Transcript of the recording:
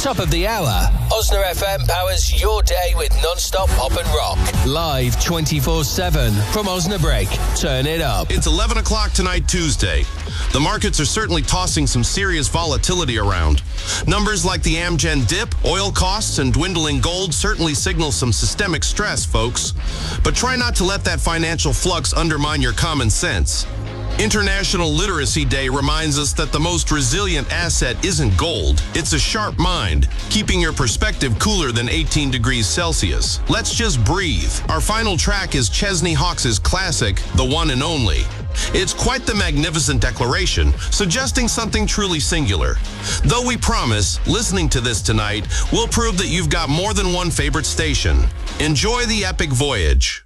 top of the hour, Osna FM powers your day with non-stop pop and rock. Live 24/7 from Osnabrück. Turn it up. It's 11 o'clock tonight, Tuesday. The markets are certainly tossing some serious volatility around. Numbers like the Amgen dip, oil costs, and dwindling gold certainly signal some systemic stress, folks. But try not to let that financial flux undermine your common sense. International Literacy Day reminds us that the most resilient asset isn't gold, it's a sharp mind, keeping your perspective cooler than 18 degrees Celsius. Let's just breathe. Our final track is Chesney Hawkes' classic, The One and Only. It's quite the magnificent declaration, suggesting something truly singular. Though we promise, listening to this tonight will prove that you've got more than one favorite station. Enjoy the epic voyage.